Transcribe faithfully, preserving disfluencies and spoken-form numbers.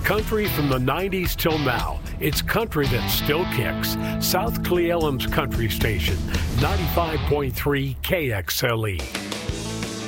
country from the nineties till now. It's country that still kicks. South Cle Elum's Country Station, ninety-five point three K X L E.